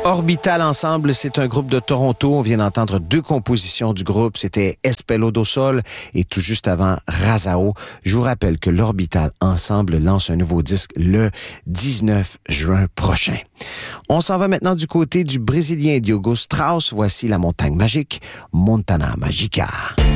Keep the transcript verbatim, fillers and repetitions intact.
Orbital Ensemble, c'est un groupe de Toronto. On vient d'entendre deux compositions du groupe. C'était Espello do Sol et tout juste avant Razao. Je vous rappelle que l'Orbital Ensemble lance un nouveau disque le dix-neuf juin prochain. On s'en va maintenant du côté du Brésilien Diogo Strauss. Voici La Montagne Magique, Montana Magica.